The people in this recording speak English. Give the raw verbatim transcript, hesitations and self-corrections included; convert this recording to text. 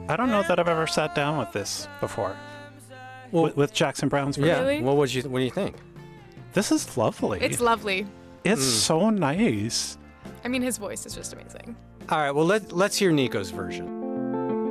I don't know that I've ever sat down with this before. Well, with, with Jackson Browne's version. yeah. Really? Well, what do you what do you think? This is lovely. It's lovely. It's Mm. so nice. I mean, his voice is just amazing. All right. Well, let let's hear Nico's version.